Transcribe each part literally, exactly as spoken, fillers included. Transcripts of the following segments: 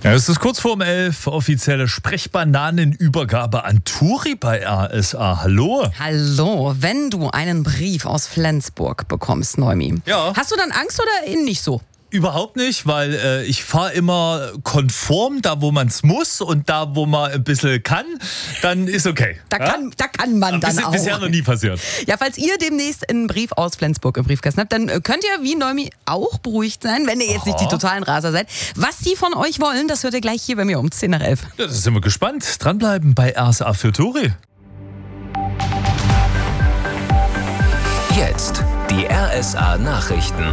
Ja, es ist kurz vor um elf, offizielle Sprechbananenübergabe an Turi bei R S A. Hallo. Hallo, wenn du einen Brief aus Flensburg bekommst, Neumi, ja. hast du dann Angst oder eben nicht so? Überhaupt nicht, weil äh, ich fahre immer konform, da wo man es muss und da wo man ein bisschen kann, dann ist okay. Da kann, ja? da kann man dann bisher, auch. Bisher noch nie passiert. Ja, falls ihr demnächst einen Brief aus Flensburg im Briefkasten habt, dann könnt ihr wie Neumi auch beruhigt sein, wenn ihr jetzt Aha. nicht die totalen Raser seid. Was die von euch wollen, das hört ihr gleich hier bei mir um zehn nach elf. Ja, da sind wir gespannt. Dranbleiben bei R S A für Turi. Jetzt die R S A Nachrichten.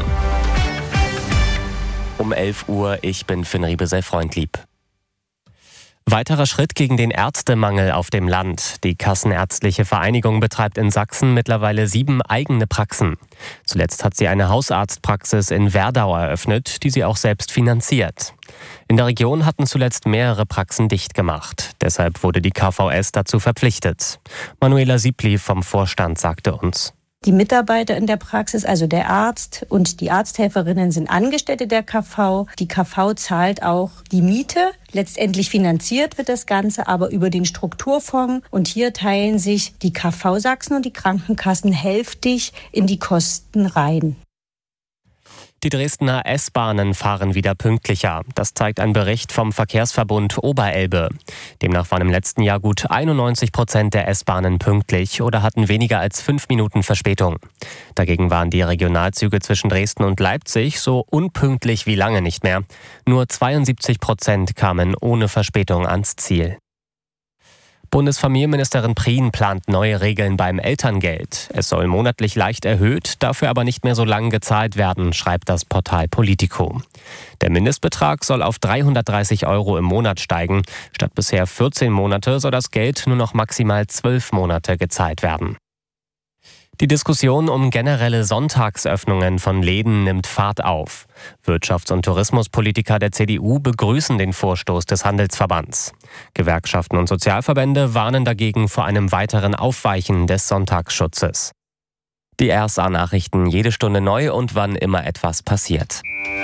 Um elf Uhr, ich bin Finn Riebesell Freundlieb. Weiterer Schritt gegen den Ärztemangel auf dem Land. Die Kassenärztliche Vereinigung betreibt in Sachsen mittlerweile sieben eigene Praxen. Zuletzt hat sie eine Hausarztpraxis in Werdau eröffnet, die sie auch selbst finanziert. In der Region hatten zuletzt mehrere Praxen dicht gemacht. Deshalb wurde die K V S dazu verpflichtet. Manuela Siebli vom Vorstand sagte uns: Die Mitarbeiter in der Praxis, also der Arzt und die Arzthelferinnen, sind Angestellte der K V. Die K V zahlt auch die Miete. Letztendlich finanziert wird das Ganze aber über den Strukturfonds. Und hier teilen sich die K V Sachsen und die Krankenkassen hälftig in die Kosten rein. Die Dresdner S-Bahnen fahren wieder pünktlicher. Das zeigt ein Bericht vom Verkehrsverbund Oberelbe. Demnach waren im letzten Jahr gut einundneunzig Prozent der S-Bahnen pünktlich oder hatten weniger als fünf Minuten Verspätung. Dagegen waren die Regionalzüge zwischen Dresden und Leipzig so unpünktlich wie lange nicht mehr. Nur zweiundsiebzig Prozent kamen ohne Verspätung ans Ziel. Bundesfamilienministerin Prien plant neue Regeln beim Elterngeld. Es soll monatlich leicht erhöht, dafür aber nicht mehr so lang gezahlt werden, schreibt das Portal Politico. Der Mindestbetrag soll auf dreihundertdreißig Euro im Monat steigen. Statt bisher vierzehn Monate soll das Geld nur noch maximal zwölf Monate gezahlt werden. Die Diskussion um generelle Sonntagsöffnungen von Läden nimmt Fahrt auf. Wirtschafts- und Tourismuspolitiker der C D U begrüßen den Vorstoß des Handelsverbands. Gewerkschaften und Sozialverbände warnen dagegen vor einem weiteren Aufweichen des Sonntagsschutzes. Die R S A-Nachrichten jede Stunde neu und wann immer etwas passiert.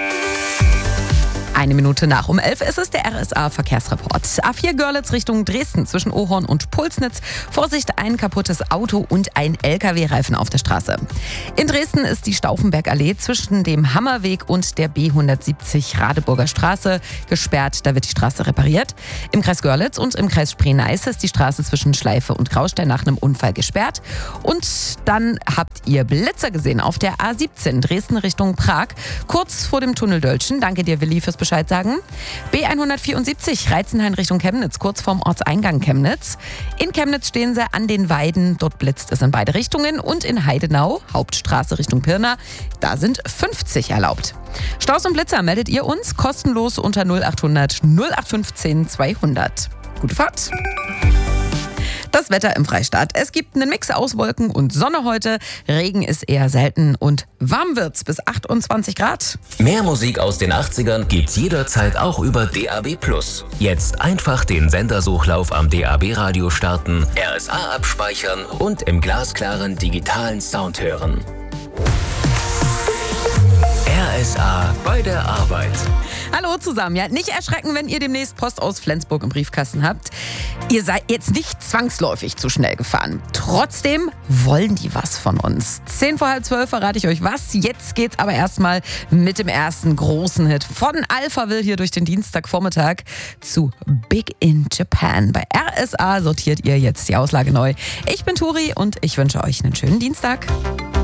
Eine Minute nach um elf ist es der R S A-Verkehrsreport. A vier Görlitz Richtung Dresden zwischen Ohorn und Pulsnitz. Vorsicht, ein kaputtes Auto und ein L K W-Reifen auf der Straße. In Dresden ist die Stauffenbergallee zwischen dem Hammerweg und der B hundertsiebzig Radeburger Straße gesperrt. Da wird die Straße repariert. Im Kreis Görlitz und im Kreis Spree-Neiße ist die Straße zwischen Schleife und Graustein nach einem Unfall gesperrt. Und dann habt ihr Blitzer gesehen auf der A siebzehn Dresden Richtung Prag. Kurz vor dem Tunnel Dölschen. Danke dir, Willi, fürs Bescheid sagen. B hundertvierundsiebzig Reizenhain Richtung Chemnitz, kurz vorm Ortseingang Chemnitz. In Chemnitz stehen sie an den Weiden, dort blitzt es in beide Richtungen. Und in Heidenau, Hauptstraße Richtung Pirna, da sind fünfzig erlaubt. Staus und Blitzer meldet ihr uns kostenlos unter null achthundert null acht fünfzehn zweihundert. Gute Fahrt! Das Wetter im Freistaat. Es gibt einen Mix aus Wolken und Sonne heute. Regen ist eher selten und warm wird's bis achtundzwanzig Grad. Mehr Musik aus den achtzigern gibt's jederzeit auch über D A B plus. Jetzt einfach den Sendersuchlauf am D A B-Radio starten, R S A abspeichern und im glasklaren digitalen Sound hören. R S A bei der Arbeit. Hallo zusammen. Ja, nicht erschrecken, wenn ihr demnächst Post aus Flensburg im Briefkasten habt. Ihr seid jetzt nicht zwangsläufig zu schnell gefahren. Trotzdem wollen die was von uns. Zehn vor halb zwölf verrate ich euch was. Jetzt geht's aber erstmal mit dem ersten großen Hit von Alphaville hier durch den Dienstagvormittag zu Big in Japan. Bei R S A sortiert ihr jetzt die Auslage neu. Ich bin Turi und ich wünsche euch einen schönen Dienstag.